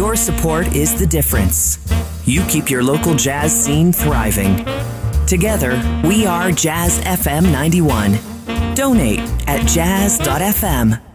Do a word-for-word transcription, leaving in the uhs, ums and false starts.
Your support is the difference. You keep your local jazz scene thriving. Together, we are Jazz F M ninety-one. Donate at jazz dot f m.